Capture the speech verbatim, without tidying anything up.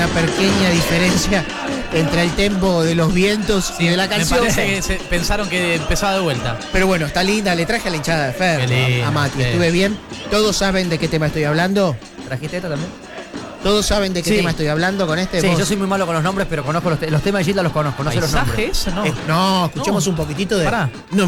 pequeña diferencia entre el tempo de los vientos y de la canción. Me parece que se- pensaron que empezaba de vuelta. Pero bueno, está linda, le traje a la hinchada de Ferro, Qué lindo, a Mati, sí. estuve bien. Todos saben de qué tema estoy hablando. ¿Trajiste esto también? Todos saben de qué Sí. tema estoy hablando con este. Sí, ¿Vos? yo soy muy malo con los nombres, pero conozco los, te- los temas de Gilda los conozco, no sé los ¿Paisaje nombres. eso? No. Eh, no, escuchemos No. un poquitito de. Pará. No